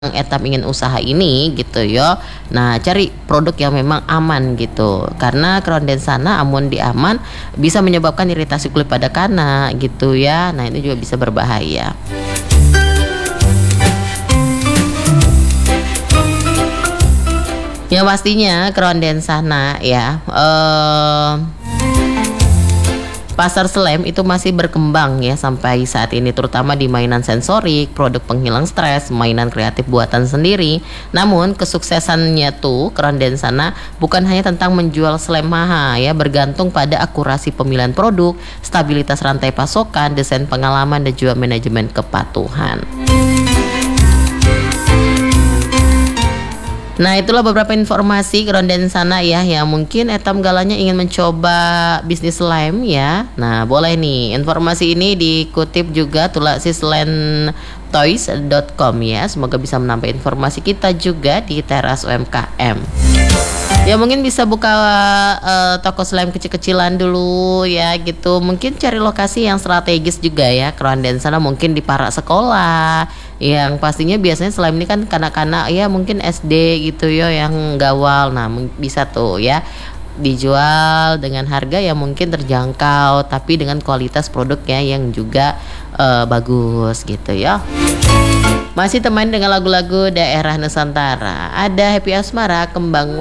etam ingin usaha ini gitu ya. Nah, cari produk yang memang aman gitu. Karena Krondensana amun di aman bisa menyebabkan iritasi kulit pada kanak gitu ya. Nah, ini juga bisa berbahaya. Yang pastinya Krondensana ya, pasar slime itu masih berkembang ya sampai saat ini, terutama di mainan sensorik, produk penghilang stres, mainan kreatif buatan sendiri. Namun kesuksesannya tuh Krondensana bukan hanya tentang menjual slime mahal ya, bergantung pada akurasi pemilihan produk, stabilitas rantai pasokan, desain pengalaman, dan juga manajemen kepatuhan. Nah, itulah beberapa informasi Krondensana ya, yang mungkin etam galanya ingin mencoba bisnis slime ya. Nah, boleh nih, informasi ini dikutip juga tulasislandtoys.com ya. Semoga bisa menambah informasi kita juga di teras UMKM. Ya, mungkin bisa buka toko slime kecil-kecilan dulu ya gitu. Mungkin cari lokasi yang strategis juga ya. Krondensana mungkin di para sekolah. Yang pastinya biasanya slime ini kan kanak-kanak ya, mungkin SD gitu ya yang gawal. Nah, bisa tuh ya dijual dengan harga yang mungkin terjangkau, tapi dengan kualitas produknya yang juga bagus gitu ya. Masih teman dengan lagu-lagu daerah Nusantara. Ada Happy Asmara, Kembang